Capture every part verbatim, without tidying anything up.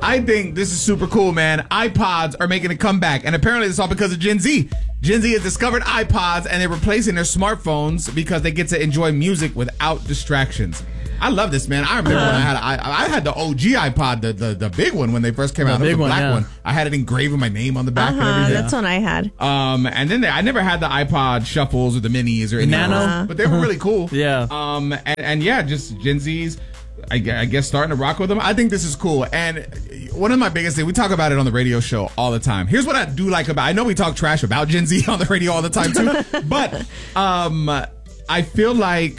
I think this is super cool, man. iPods are making a comeback, and apparently it's all because of Gen Z. Gen Z has discovered iPods, and they're replacing their smartphones because they get to enjoy music without distractions. I love this, man. I remember uh, when I had I, I had the O G iPod, the, the the big one when they first came out. The, it was the black one, yeah. one. I had it engraved with my name on the back uh-huh, and everything. That's what I had. Um, and then they, I never had the iPod shuffles or the minis or anything, Nano, else, but they were really cool. yeah. Um, and, and yeah, just Gen Z's. I, I guess starting to rock with them. I think this is cool. And one of my biggest things, we talk about it on the radio show all the time. Here's what I do like about, I know we talk trash about Gen Z on the radio all the time too, but um, I feel like,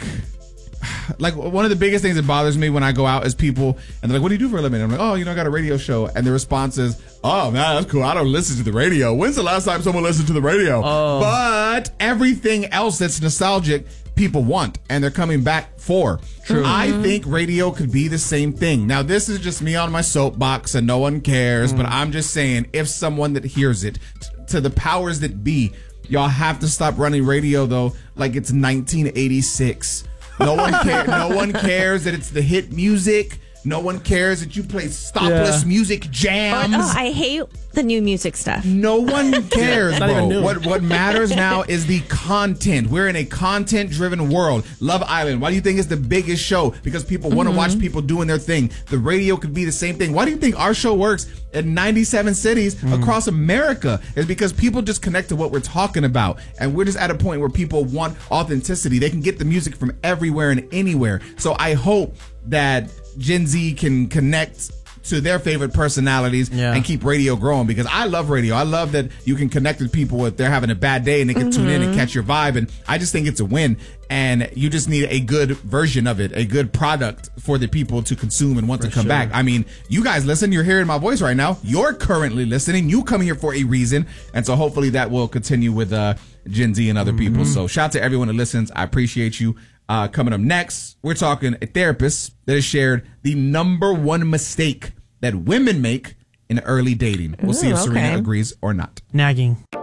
like one of the biggest things that bothers me when I go out is people, and they're like, what do you do for a living? I'm like, oh, you know, I got a radio show. And the response is, oh, man, that's cool. I don't listen to the radio. When's the last time someone listened to the radio? Oh. But everything else that's nostalgic, people want, and they're coming back for. True. I think radio could be the same thing. Now, this is just me on my soapbox, and no one cares, mm. but I'm just saying, if someone that hears it, t- to the powers that be, y'all have to stop running radio, though, like it's nineteen eighty-six. No one cares. No one cares that it's the hit music. No one cares that you play stopless yeah. music jams. Oh, I hate the new music stuff. No one cares, bro. What what matters now is the content. We're in a content-driven world. Love Island. Why do you think it's the biggest show? Because people want to mm-hmm. watch people doing their thing. The radio could be the same thing. Why do you think our show works in ninety-seven cities mm. across America? It's because people just connect to what we're talking about. And we're just at a point where people want authenticity. They can get the music from everywhere and anywhere. So I hope that Gen Z can connect to their favorite personalities yeah. and keep radio growing, because I love radio. I love that you can connect with people if they're having a bad day and they can mm-hmm. tune in and catch your vibe. And I just think it's a win. And you just need a good version of it, a good product for the people to consume and want for to come sure. back. I mean, you guys listen, you're hearing my voice right now. You're currently listening. You come here for a reason. And so hopefully that will continue with uh, Gen Z and other mm-hmm. people. So shout out to everyone that listens. I appreciate you. Uh, coming up next, we're talking a therapist that has shared the number one mistake that women make in early dating. We'll Ooh, see if okay. Serena agrees or not. Nagging.